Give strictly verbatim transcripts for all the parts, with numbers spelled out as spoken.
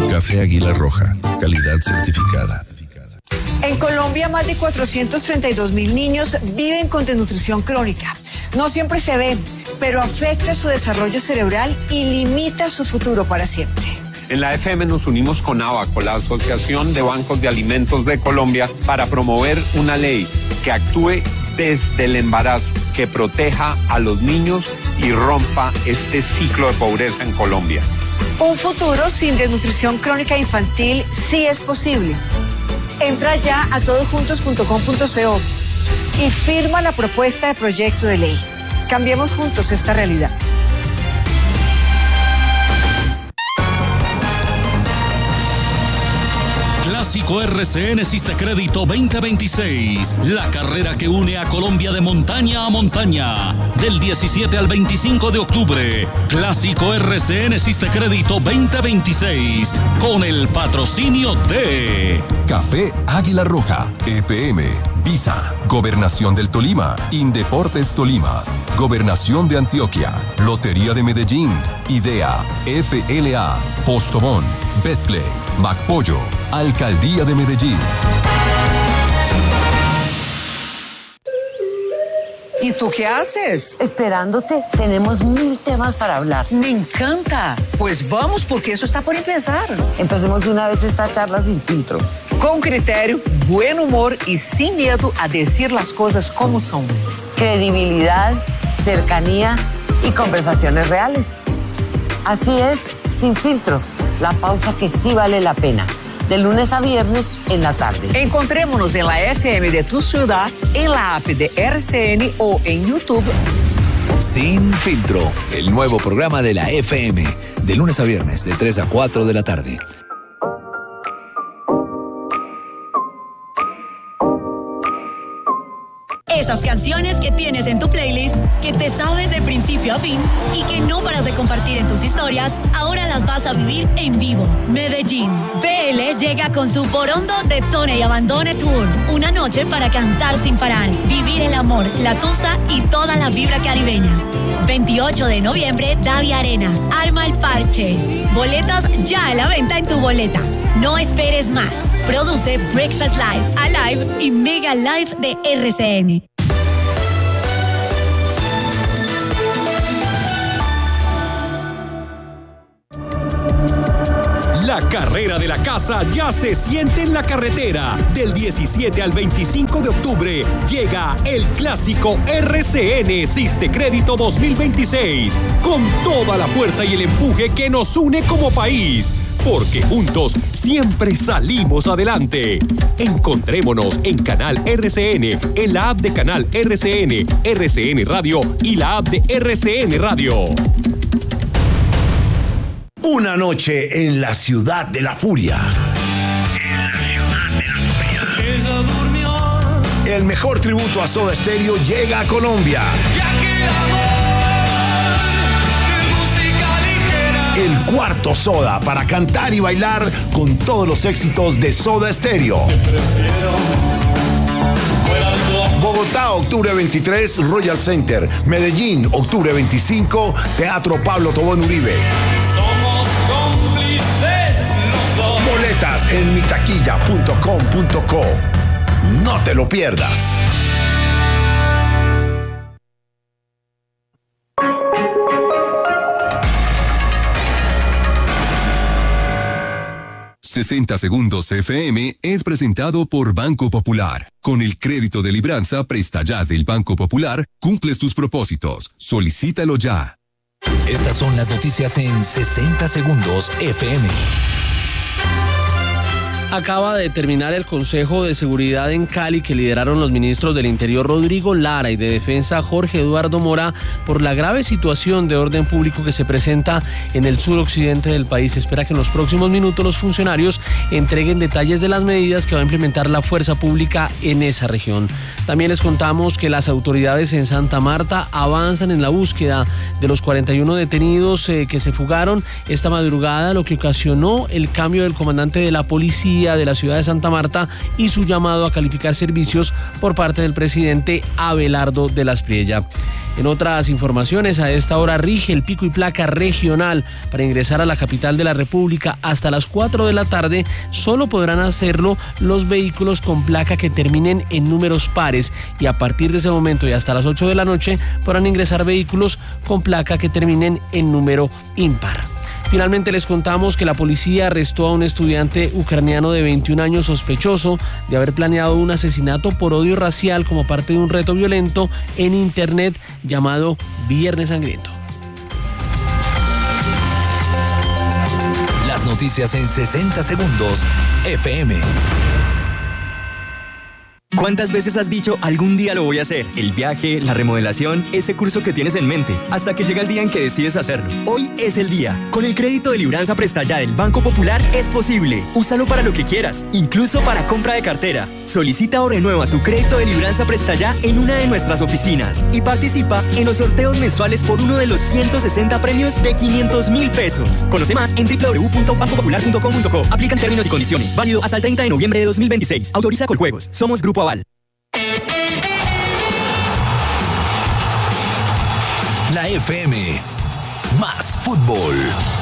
Café Águila Roja, calidad certificada. En Colombia, más de cuatrocientos treinta y dos mil niños viven con desnutrición crónica. No siempre se ve, pero afecta su desarrollo cerebral y limita su futuro para siempre. En la F M nos unimos con ABACO, la Asociación de Bancos de Alimentos de Colombia, para promover una ley que actúe desde el embarazo, que proteja a los niños y rompa este ciclo de pobreza en Colombia. Un futuro sin desnutrición crónica infantil sí es posible. Entra ya a todos juntos punto com punto co y firma la propuesta de proyecto de ley. Cambiemos juntos esta realidad. Clásico R C N Sistecrédito veinte veintiséis, la carrera que une a Colombia de montaña a montaña, del diecisiete al veinticinco de octubre. Clásico R C N Sistecrédito veinte veintiséis, con el patrocinio de Café Águila Roja, E P M, Visa, Gobernación del Tolima, Indeportes Tolima, Gobernación de Antioquia, Lotería de Medellín, IDEA, F L A, Postobón, Betplay, MacPollo, Alcaldía de Medellín. ¿Y tú qué haces? Esperándote. Tenemos mil temas para hablar. Me encanta. Pues vamos, porque eso está por empezar. Empecemos de una vez esta charla sin filtro. Con criterio, buen humor y sin miedo a decir las cosas como son. Credibilidad, cercanía y conversaciones reales. Así es, sin filtro. La pausa que sí vale la pena. De lunes a viernes en la tarde. Encontrémonos en la F M de tu ciudad, en la app de R C N o en YouTube. Sin filtro, el nuevo programa de la F M. De lunes a viernes, de tres a cuatro de la tarde. Esas canciones que tienes en tu playlist, que te sabes de principio a fin y que no paras de compartir en tus historias, ahora las vas a vivir en vivo. Medellín. B L llega con su Borondo Detone y Abandone Tour. Una noche para cantar sin parar, vivir el amor, la tusa y toda la vibra caribeña. veintiocho de noviembre, Davia Arena. Arma el parche. Boletas ya a la venta en tu boleta. No esperes más. Produce Breakfast Live, Alive y Mega Live de R C N. La carrera de la casa ya se siente en la carretera. Del diecisiete al veinticinco de octubre llega el clásico R C N Sistecrédito dos mil veintiséis, con toda la fuerza y el empuje que nos une como país. Porque juntos siempre salimos adelante. Encontrémonos en Canal R C N, en la app de Canal R C N, R C N Radio y la app de R C N Radio. Una noche en la ciudad de la furia. En la ciudad de la furia. Ella durmió. El mejor tributo a Soda Stereo llega a Colombia. El cuarto Soda para cantar y bailar con todos los éxitos de Soda Stereo. Bogotá, octubre veintitrés, Royal Center. Medellín, octubre veinticinco, Teatro Pablo Tobón Uribe. Somos cómplices los dos. Boletas en mitaquilla punto com punto co. No te lo pierdas. sesenta Segundos F M es presentado por Banco Popular. Con el crédito de libranza Presta Ya del Banco Popular, cumples tus propósitos. Solicítalo ya. Estas son las noticias en sesenta Segundos F M. Acaba de terminar el Consejo de Seguridad en Cali que lideraron los ministros del Interior Rodrigo Lara y de Defensa Jorge Eduardo Mora por la grave situación de orden público que se presenta en el suroccidente del país. Se espera que en los próximos minutos los funcionarios entreguen detalles de las medidas que va a implementar la fuerza pública en esa región. También les contamos que las autoridades en Santa Marta avanzan en la búsqueda de los cuarenta y uno detenidos eh, que se fugaron esta madrugada, lo que ocasionó el cambio del comandante de la policía alcaldía de la ciudad de Santa Marta y su llamado a calificar servicios por parte del presidente Abelardo de la Espriella. En otras informaciones, a esta hora rige el pico y placa regional. Para ingresar a la capital de la República hasta las cuatro de la tarde, solo podrán hacerlo los vehículos con placa que terminen en números pares, y a partir de ese momento y hasta las ocho de la noche podrán ingresar vehículos con placa que terminen en número impar. Finalmente les contamos que la policía arrestó a un estudiante ucraniano de veintiún años sospechoso de haber planeado un asesinato por odio racial como parte de un reto violento en internet llamado Viernes Sangriento. Las noticias en sesenta segundos, F M. ¿Cuántas veces has dicho algún día lo voy a hacer? El viaje, la remodelación, ese curso que tienes en mente, hasta que llega el día en que decides hacerlo. Hoy es el día. Con el crédito de Libranza Presta Ya del Banco Popular es posible. Úsalo para lo que quieras, incluso para compra de cartera. Solicita o renueva tu crédito de Libranza Presta Ya en una de nuestras oficinas y participa en los sorteos mensuales por uno de los ciento sesenta premios de quinientos mil pesos. Conoce más en doble u doble u doble u punto banco popular punto com punto co. Aplican términos y condiciones. Válido hasta el treinta de noviembre de dos mil veintiséis. Autoriza Coljuegos. Somos Grupo Aval. La F M, más fútbol.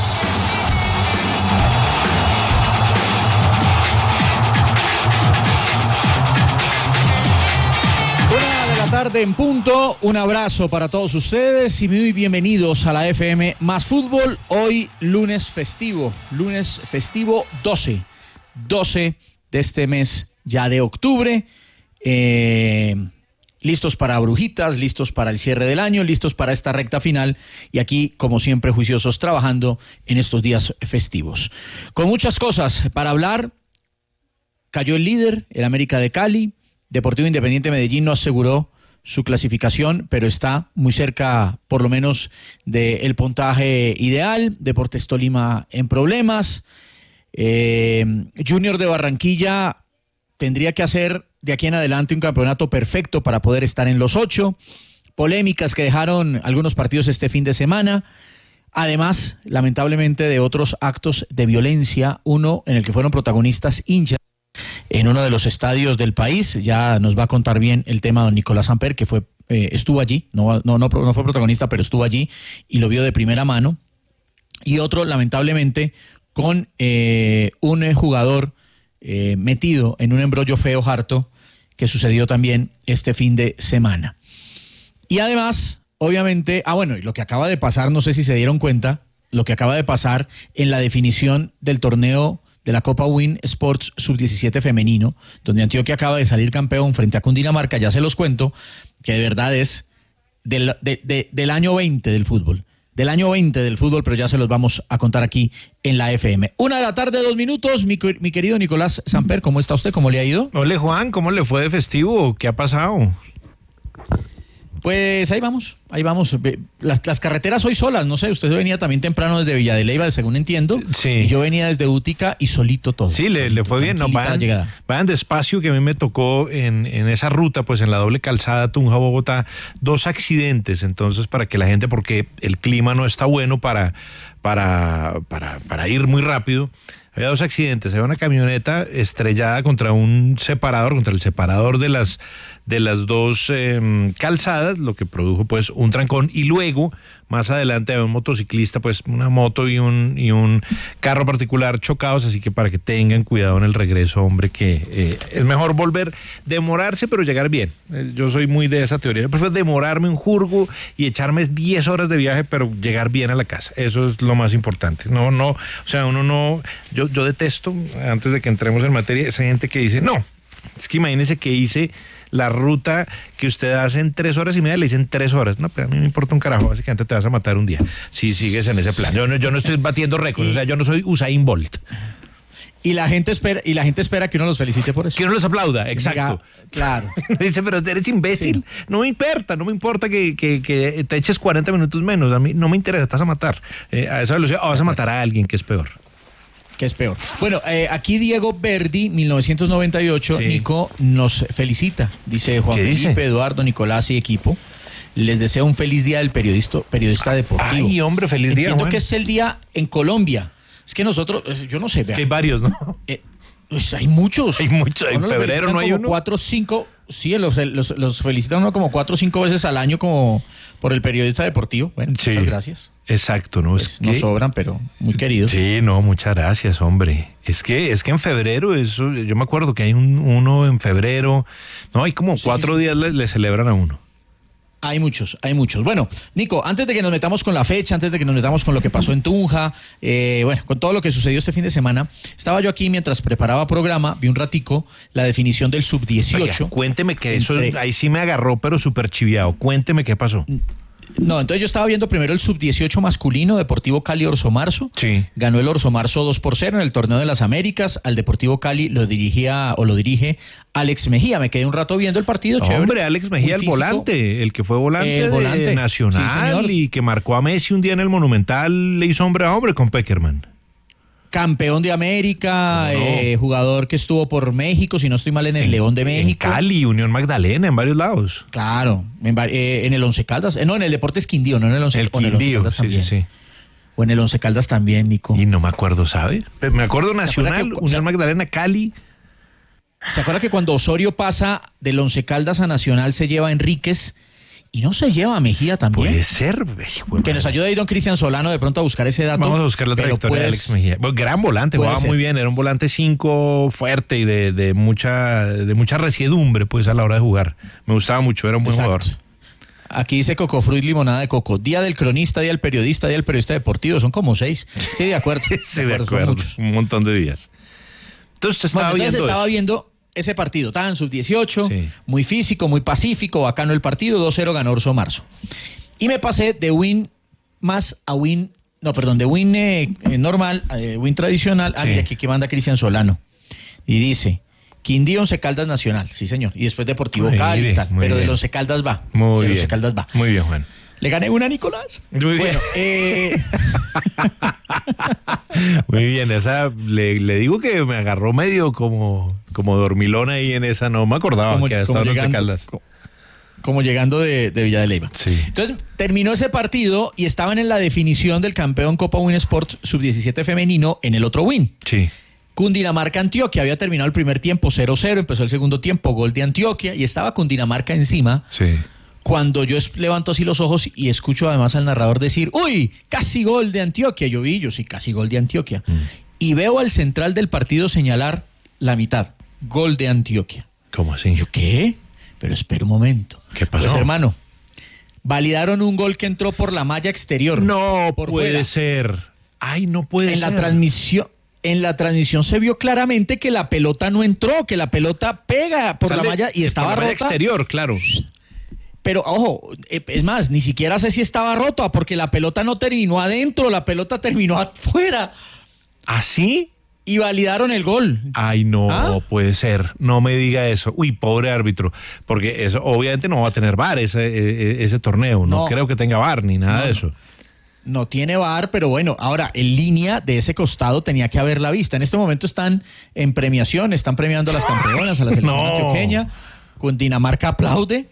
Una de la tarde en punto, un abrazo para todos ustedes y muy bienvenidos a la F M Más Fútbol. Hoy lunes festivo, lunes festivo doce, doce de este mes ya de octubre. Eh, listos para brujitas, listos para el cierre del año, listos para esta recta final y aquí, como siempre, juiciosos trabajando en estos días festivos. Con muchas cosas para hablar. Cayó el líder, el América de Cali. Deportivo Independiente Medellín no aseguró su clasificación, pero está muy cerca, por lo menos, del puntaje ideal. Deportes Tolima en problemas. Eh, Junior de Barranquilla tendría que hacer de aquí en adelante un campeonato perfecto para poder estar en los ocho. Polémicas que dejaron algunos partidos este fin de semana. Además, lamentablemente, de otros actos de violencia. Uno en el que fueron protagonistas hinchas en uno de los estadios del país. Ya nos va a contar bien el tema don Nicolás Samper, que fue eh, estuvo allí. No, no, no, no fue protagonista, pero estuvo allí y lo vio de primera mano. Y otro, lamentablemente, con eh, un eh, jugador Eh, metido en un embrollo feo harto que sucedió también este fin de semana. Y además, obviamente, ah bueno, y lo que acaba de pasar, no sé si se dieron cuenta, lo que acaba de pasar en la definición del torneo de la Copa Win Sports sub diecisiete femenino, donde Antioquia acaba de salir campeón frente a Cundinamarca. Ya se los cuento, que de verdad es del, de, de, del año veinte del fútbol. Del año veinte del fútbol, pero ya se los vamos a contar aquí en la F M. Una de la tarde, dos minutos. Mi, mi querido Nicolás Samper, ¿cómo está usted? ¿Cómo le ha ido? Hola, Juan, ¿cómo le fue de festivo? ¿Qué ha pasado? Pues ahí vamos, ahí vamos. Las, las carreteras hoy solas, no sé, usted venía también temprano desde Villa de Leyva, según entiendo. Sí. Y yo venía desde Útica y solito todo. Sí, le, solito, le fue bien. No, vayan, vayan despacio, que a mí me tocó en, en esa ruta, pues en la doble calzada Tunja-Bogotá, dos accidentes. Entonces, para que la gente, porque el clima no está bueno para, para, para, para ir muy rápido. Había dos accidentes, había una camioneta estrellada contra un separador, contra el separador de las de las dos eh, calzadas, lo que produjo pues un trancón, y luego más adelante había un motociclista, pues una moto y un y un carro particular chocados, así que para que tengan cuidado en el regreso, hombre, que eh, es mejor volver, demorarse pero llegar bien. Eh, yo soy muy de esa teoría, yo prefiero demorarme un jurgo y echarme diez horas de viaje, pero llegar bien a la casa, eso es lo más importante. No, no, o sea, uno no, yo, yo detesto, antes de que entremos en materia, esa gente que dice, no, es que imagínese que hice la ruta que usted hace en tres horas y media, le dicen tres horas. No, pues a mí me importa un carajo, básicamente te vas a matar un día si sigues en ese plan. Yo no, yo no estoy batiendo récords, o sea, yo no soy Usain Bolt. Y la gente espera, y la gente espera que uno los felicite por eso. Que uno los aplauda, exacto. Claro. Dice, pero eres imbécil. Sí. No me importa, no me importa que, que, que te eches cuarenta minutos menos. A mí no me interesa, estás a matar. Eh, a esa velocidad, o vas a matar a alguien, que es peor. Que es peor. Bueno, eh, aquí Diego Verdi, mil novecientos noventa y ocho, sí. Nico, nos felicita. Dice Juan Felipe, dice? Eduardo, Nicolás y equipo. Les deseo un feliz día del periodista, periodista deportivo. Ay, hombre, feliz día. Entiendo que es el día en Colombia. Es que nosotros, yo no sé. Es que hay varios, ¿no? Eh, Pues hay muchos. Hay muchos. En febrero no hay uno. Cuatro o cinco. Sí, los, los, los felicitan uno como cuatro o cinco veces al año como por el periodista deportivo. Bueno, sí, muchas gracias. Exacto, ¿no? Pues es no que, sobran, pero muy queridos. Sí, no, muchas gracias, hombre. Es que es que en febrero, eso, yo me acuerdo que hay un, uno en febrero. No, hay como sí, cuatro sí, días sí. Le, le celebran a uno. Hay muchos, hay muchos. Bueno, Nico, antes de que nos metamos con la fecha, antes de que nos metamos con lo que pasó en Tunja, eh, bueno, con todo lo que sucedió este fin de semana, estaba yo aquí mientras preparaba programa, vi un ratico la definición del sub dieciocho. Oiga, cuénteme que entre... eso ahí sí me agarró, pero súper chiviado. Cuénteme qué pasó. No, entonces yo estaba viendo primero el sub dieciocho masculino, Deportivo Cali Orso Marzo. Sí. Ganó el Orso Marzo dos por cero en el Torneo de las Américas. Al Deportivo Cali lo dirigía o lo dirige Alex Mejía. Me quedé un rato viendo el partido. Chévere. Hombre, Alex Mejía, el volante, el que fue volante, el volante. De Nacional sí, y que marcó a Messi un día en el Monumental, le hizo hombre a hombre con Peckerman. Campeón de América, no. eh, jugador que estuvo por México, si no estoy mal, en el en, León de México. En Cali, Unión Magdalena, en varios lados. Claro, en, eh, en el Once Caldas, eh, no, en el Deportes Quindío, no en el Once Caldas. El Quindío, sí, también. sí, sí. O en el Once Caldas también, Nico. Y no me acuerdo, ¿sabe? Me acuerdo Nacional, que, Unión o sea, Magdalena, Cali. ¿Se acuerda que cuando Osorio pasa del Once Caldas a Nacional se lleva a Enríquez? Y no se lleva a Mejía también. Puede ser. Bueno, que nos ayude ahí don Cristian Solano de pronto a buscar ese dato. Vamos a buscar la trayectoria puedes, de Alex Mejía. Bueno, gran volante, jugaba muy bien. Era un volante cinco fuerte y de, de mucha de mucha resiedumbre pues a la hora de jugar. Me gustaba mucho, era un buen Exacto. jugador. Aquí dice Coco Fruit Limonada de Coco. Día del cronista, día del periodista, día del periodista deportivo. Son como seis. Sí, de acuerdo. sí, de acuerdo. De un montón de días. Entonces, te estaba bueno, entonces viendo estaba eso. viendo ese partido, tan sub dieciocho, sí. muy físico, muy pacífico, bacano el partido, dos cero ganó Orso Marzo. Y me pasé de win más a win, no, perdón, de win eh, normal a eh, win tradicional. Ah, sí. Mira, aquí que manda Cristian Solano. Y dice, Quindío, Once Caldas Nacional, sí señor, y después Deportivo muy Cali bien, y tal, pero bien. Del Once Caldas va. Muy del bien. Once Caldas va. Muy bien, Juan. ¿Le gané una a Nicolás? Muy bueno, bien. Eh... Muy bien, esa le, le digo que me agarró medio como, como dormilón ahí en esa, no me acordaba como, que había estado en Once Caldas. Como, como llegando de, de Villa de Leyva. Sí. Entonces terminó ese partido y estaban en la definición del campeón Copa Win Sports sub diecisiete femenino en el otro win. Sí. Cundinamarca Antioquia, había terminado el primer tiempo cero cero, empezó el segundo tiempo, gol de Antioquia y estaba Cundinamarca encima. Sí. Cuando yo levanto así los ojos y escucho además al narrador decir, uy, casi gol de Antioquia. Yo vi, yo sí, casi gol de Antioquia. Mm. Y veo al central del partido señalar la mitad, gol de Antioquia. ¿Cómo así? ¿Yo qué? Pero espera un momento. ¿Qué pasó? Pues hermano, validaron un gol que entró por la malla exterior. No por puede fuera. ser. Ay, no puede en ser. La transmisión, en la transmisión se vio claramente que la pelota no entró, que la pelota pega por Sale la malla y estaba por la malla rota. exterior, claro. Pero, ojo, es más, ni siquiera sé si estaba rota, porque la pelota no terminó adentro, la pelota terminó afuera. ¿Así? Y validaron el gol. Ay, no, ¿Ah? puede ser. No me diga eso. Uy, pobre árbitro. Porque eso obviamente no va a tener V A R ese, ese torneo. No, no creo que tenga V A R ni nada no, de eso. No, no tiene V A R, pero bueno, ahora, en línea de ese costado tenía que haberla vista. En este momento están en premiación, están premiando a las campeonas, a la selección no. antioqueña. Cundinamarca aplaude.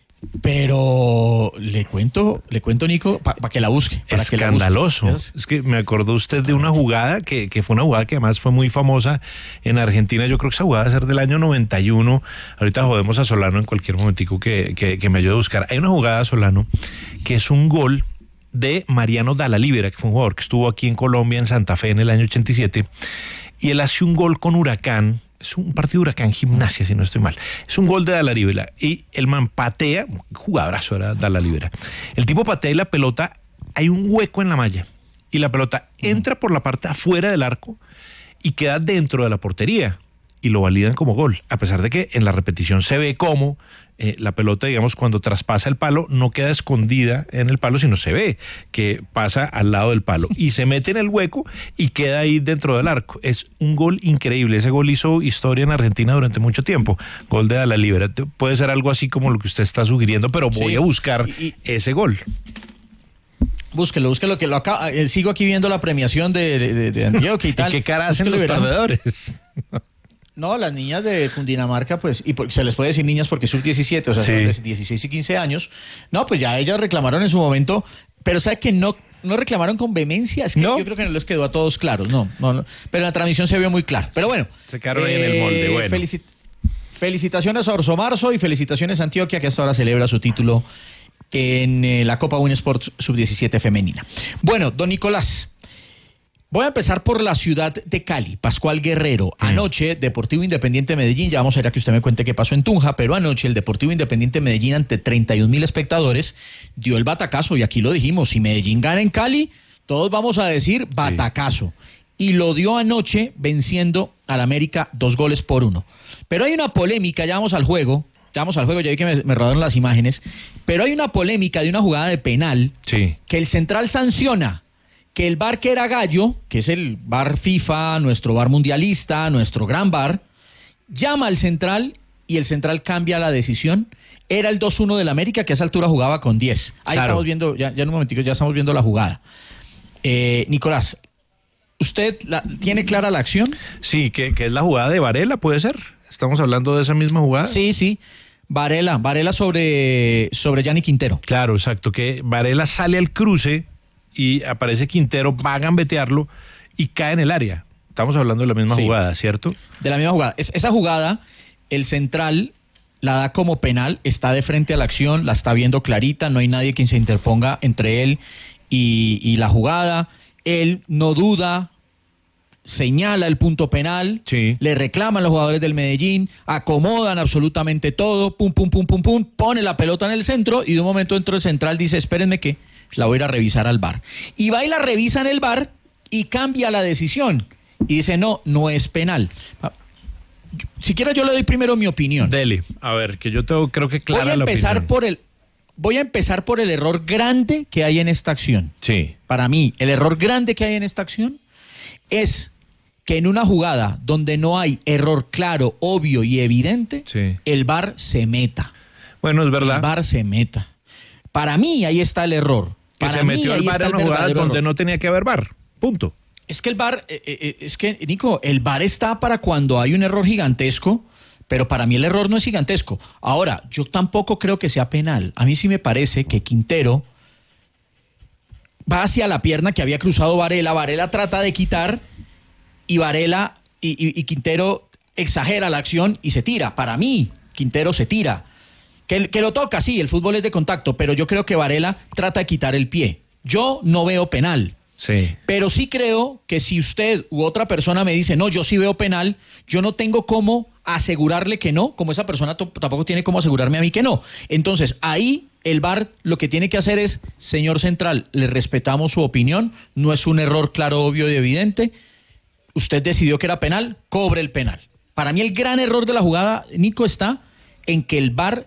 Pero le cuento, le cuento, Nico, para pa que la busque. Para Escandaloso. Que la busque. Es que me acordó usted de una jugada que, que fue una jugada que además fue muy famosa en Argentina. Yo creo que esa jugada debe ser del año noventa y uno. Ahorita jodemos a Solano en cualquier momentico que, que, que me ayude a buscar. Hay una jugada, Solano, que es un gol de Mariano Dallalibera, que fue un jugador que estuvo aquí en Colombia, en Santa Fe, en el año ochenta y siete. Y él hace un gol con Huracán. Es un partido de Huracán Gimnasia, si no estoy mal. Es un gol de Dallalibera. Y el man patea, jugadorazo era Dallalibera. El tipo patea y la pelota, hay un hueco en la malla. Y la pelota entra por la parte afuera del arco y queda dentro de la portería. Y lo validan como gol. A pesar de que en la repetición se ve cómo eh, la pelota, digamos, cuando traspasa el palo, no queda escondida en el palo, sino se ve que pasa al lado del palo. Y se mete en el hueco y queda ahí dentro del arco. Es un gol increíble. Ese gol hizo historia en Argentina durante mucho tiempo. Gol de Dallalibera. Puede ser algo así como lo que usted está sugiriendo, pero voy sí. a buscar y, y... ese gol. Búsquelo, búsquelo, que lo acaba, eh, sigo aquí viendo la premiación de, de, de Antioquia y tal. ¿Y qué cara hacen los perdedores? No, las niñas de Cundinamarca, pues, y se les puede decir niñas porque sub diecisiete, o sea, sí. son de dieciséis y quince años. No, pues ya ellas reclamaron en su momento, pero sabe que no, no reclamaron con vehemencia. Es que ¿no? Yo creo que no les quedó a todos claros. No, no, no. Pero en la transmisión se vio muy claro. Pero bueno. Se quedaron eh, ahí en el molde. Bueno. Felicit- felicitaciones a Orso Marzo y felicitaciones a Antioquia, que hasta ahora celebra su título en eh, la Copa Win Sports sub diecisiete femenina. Bueno, don Nicolás. Voy a empezar por la ciudad de Cali, Pascual Guerrero. Anoche, Deportivo Independiente Medellín, ya vamos a ir a que usted me cuente qué pasó en Tunja, pero anoche el Deportivo Independiente Medellín ante treinta y un mil espectadores dio el batacazo, y aquí lo dijimos, si Medellín gana en Cali, todos vamos a decir batacazo. Sí. Y lo dio anoche venciendo al América dos goles por uno. Pero hay una polémica, ya vamos al juego, ya vamos al juego, ya vi que me, me rodaron las imágenes, pero hay una polémica de una jugada de penal sí. que el central sanciona. Que el V A R que era Gallo, que es el V A R FIFA, nuestro V A R mundialista, nuestro gran V A R, llama al central y el central cambia la decisión. Era el dos uno del América, que a esa altura jugaba con diez. Ahí claro. Estamos viendo, ya, ya en un momentico ya estamos viendo la jugada. Eh, Nicolás, ¿usted la, tiene clara la acción? Sí, que, que es la jugada de Varela, ¿puede ser? ¿Estamos hablando de esa misma jugada? Sí, sí. Varela, Varela sobre, sobre Gianni Quintero. Claro, exacto, que Varela sale al cruce y aparece Quintero, va a gambetearlo y cae en el área. Estamos hablando de la misma sí. jugada, ¿cierto? De la misma jugada. Es, esa jugada, el central la da como penal, está de frente a la acción, la está viendo clarita, no hay nadie quien se interponga entre él y, y la jugada. Él no duda, señala el punto penal, sí. le reclaman los jugadores del Medellín, acomodan absolutamente todo, pum, pum, pum, pum, pum, pone la pelota en el centro y de un momento dentro del central dice, espérenme que la voy a ir a revisar al V A R. Y va y la revisa en el V A R y cambia la decisión. Y dice, no, no es penal. Si quiero yo le doy primero mi opinión. Dele, a ver, que yo tengo, creo que clara voy a empezar la opinión. Por el, voy a empezar por el error grande que hay en esta acción. Sí. Para mí, el error grande que hay en esta acción es que en una jugada donde no hay error claro, obvio y evidente, sí. el V A R se meta. Bueno, es verdad. El V A R se meta. Para mí ahí está el error. Que Para se mí, metió el V A R en una jugada donde error. No tenía que haber V A R. Punto. Es que el V A R, eh, eh, es que, Nico, el V A R está para cuando hay un error gigantesco, pero para mí el error no es gigantesco. Ahora, yo tampoco creo que sea penal. A mí sí me parece que Quintero va hacia la pierna que había cruzado Varela. Varela trata de quitar y Varela y, y, y Quintero exagera la acción y se tira. Para mí, Quintero se tira. Que, que lo toca, sí, el fútbol es de contacto, pero yo creo que Varela trata de quitar el pie. Yo no veo penal. Sí. Pero sí creo que si usted u otra persona me dice, no, yo sí veo penal, yo no tengo cómo asegurarle que no, como esa persona t- tampoco tiene cómo asegurarme a mí que no. Entonces, ahí el V A R lo que tiene que hacer es, señor central, le respetamos su opinión, no es un error claro, obvio y evidente, usted decidió que era penal, cobre el penal. Para mí el gran error de la jugada, Nico, está en que el V A R